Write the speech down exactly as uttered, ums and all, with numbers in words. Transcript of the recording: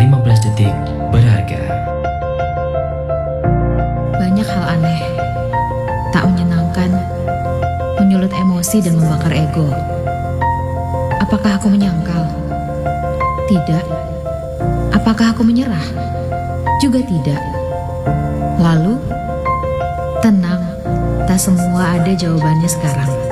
lima belas detik berharga. Banyak hal aneh, tak menyenangkan, menyulut emosi dan membakar ego. Apakah aku menyangkal? Tidak. Apakah aku menyerah? Juga tidak. Lalu, tenang, tak semua ada jawabannya sekarang.